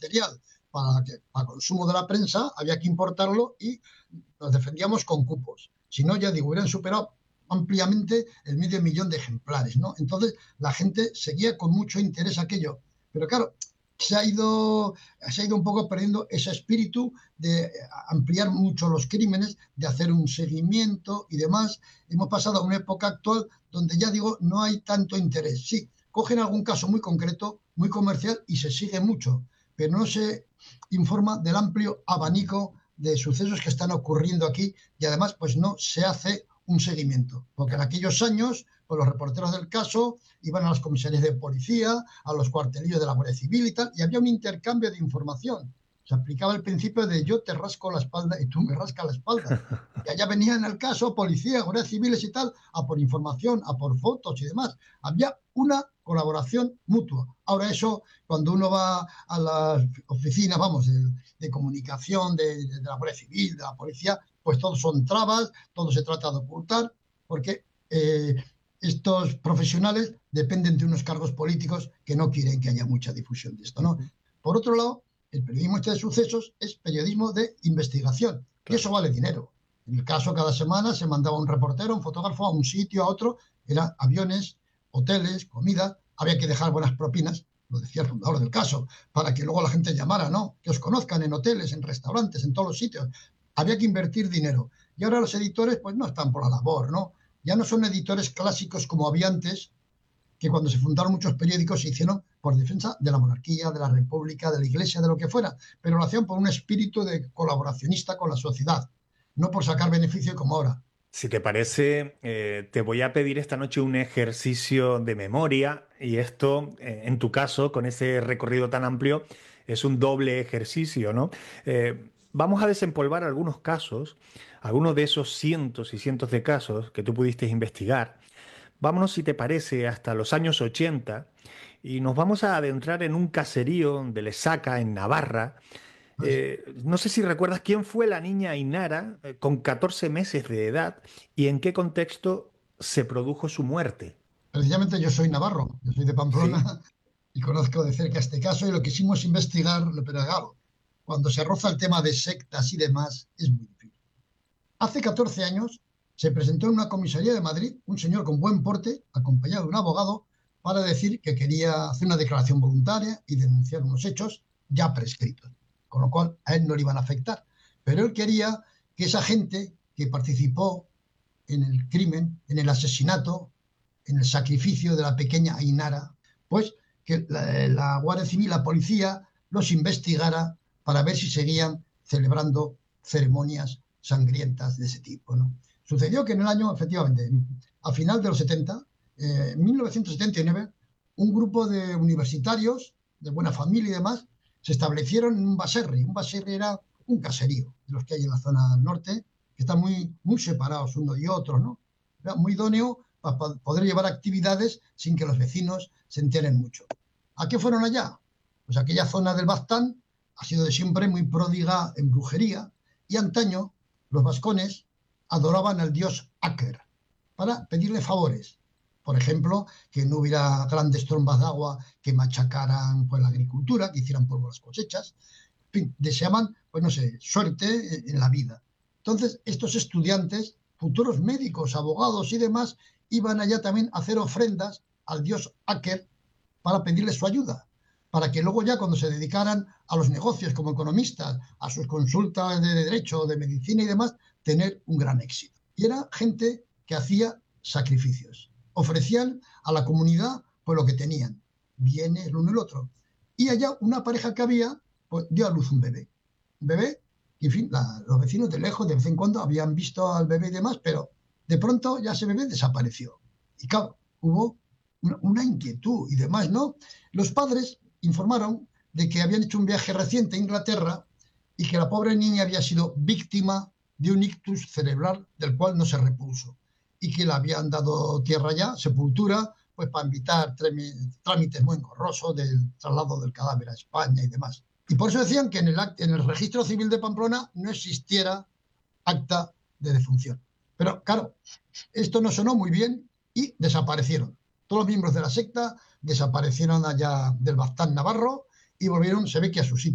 material para consumo de la prensa, había que importarlo y nos defendíamos con cupos. Si no, ya digo, hubieran superado ampliamente el 500.000 de ejemplares, ¿no? Entonces la gente seguía con mucho interés aquello. Pero claro, se ha ido un poco perdiendo ese espíritu de ampliar mucho los crímenes, de hacer un seguimiento y demás. Hemos pasado a una época actual donde ya digo, no hay tanto interés. Sí, cogen algún caso muy concreto, muy comercial y se sigue mucho, pero no se informa del amplio abanico de sucesos que están ocurriendo aquí y además pues no se hace un seguimiento, porque en aquellos años pues los reporteros del caso iban a las comisarías de policía, a los cuartelillos de la Guardia Civil y tal, y había un intercambio de información. Se aplicaba el principio de yo te rasco la espalda y tú me rascas la espalda. Y allá venían en el caso policía, guardias civiles y tal, a por información, a por fotos y demás. Había una colaboración mutua. Ahora eso, cuando uno va a las oficinas, vamos, de comunicación de la Guardia Civil, de la policía, pues todos son trabas, todo se trata de ocultar, porque estos profesionales dependen de unos cargos políticos que no quieren que haya mucha difusión de esto, ¿no? Por otro lado, el periodismo de sucesos es periodismo de investigación, y eso vale dinero. En el caso, cada semana se mandaba un reportero, un fotógrafo a un sitio, a otro, eran aviones, hoteles, comida, había que dejar buenas propinas, lo decía el fundador del caso, para que luego la gente llamara, ¿no? Que os conozcan en hoteles, en restaurantes, en todos los sitios. Había que invertir dinero. Y ahora los editores, pues no están por la labor, ¿no? Ya no son editores clásicos como había antes, que cuando se fundaron muchos periódicos se hicieron por defensa de la monarquía, de la república, de la iglesia, de lo que fuera, pero lo hacían por un espíritu de colaboracionista con la sociedad, no por sacar beneficio como ahora. Si te parece, te voy a pedir esta noche un ejercicio de memoria y esto, en tu caso, con ese recorrido tan amplio, es un doble ejercicio, ¿no? Vamos a desempolvar algunos casos, algunos de esos cientos y cientos de casos que tú pudiste investigar. Vámonos, si te parece, hasta los años 80 y nos vamos a adentrar en un caserío de Lesaca, en Navarra. Pues, No sé si recuerdas quién fue la niña Ainara con 14 meses de edad y en qué contexto se produjo su muerte. precisamente yo soy navarro, yo soy de Sí, Pamplona y conozco de cerca este caso y lo quisimos investigar, pero claro, cuando se roza el tema de sectas y demás, es muy difícil. Hace 14 años se presentó en una comisaría de Madrid un señor con buen porte, acompañado de un abogado, para decir que quería hacer una declaración voluntaria y denunciar unos hechos ya prescritos, con lo cual a él no le iban a afectar. Pero él quería que esa gente que participó en el crimen, en el asesinato, en el sacrificio de la pequeña Ainara, pues que la Guardia Civil, la policía, los investigara para ver si seguían celebrando ceremonias sangrientas de ese tipo, ¿no? Sucedió que en el año, efectivamente, a final de los 70, en 1979, un grupo de universitarios de buena familia y demás se establecieron en un baserri. Un baserri era un caserío de los que hay en la zona norte, que están muy separados unos y otros, ¿no? Era muy idóneo para poder llevar actividades sin que los vecinos se enteren mucho. ¿A qué fueron allá? Pues aquella zona del Baztán ha sido de siempre muy pródiga en brujería y antaño los vascones adoraban al dios Aker para pedirle favores. Por ejemplo, que no hubiera grandes trombas de agua que machacaran pues, la agricultura, que hicieran polvo las cosechas. En fin, deseaban, pues no sé, suerte en la vida. Entonces, estos estudiantes, futuros médicos, abogados y demás, iban allá también a hacer ofrendas al dios Aker para pedirle su ayuda, para que luego ya cuando se dedicaran a los negocios como economistas, a sus consultas de derecho, de medicina y demás, tener un gran éxito. Y era gente que hacía sacrificios, ofrecían a la comunidad pues lo que tenían, bienes el uno y el otro. Y allá una pareja que había, pues dio a luz un bebé, y en fin, los vecinos de lejos de vez en cuando habían visto al bebé y demás, pero de pronto ya ese bebé desapareció. Y claro, hubo una inquietud y demás, ¿no? Los padres informaron de que habían hecho un viaje reciente a Inglaterra y que la pobre niña había sido víctima de un ictus cerebral del cual no se repuso y que le habían dado tierra ya, sepultura, pues para evitar trámites muy engorrosos del traslado del cadáver a España y demás. Y por eso decían que en el registro civil de Pamplona no existiera acta de defunción. Pero claro, esto no sonó muy bien y desaparecieron. Todos los miembros de la secta desaparecieron allá del Baztán navarro y volvieron, se ve que a su sitio.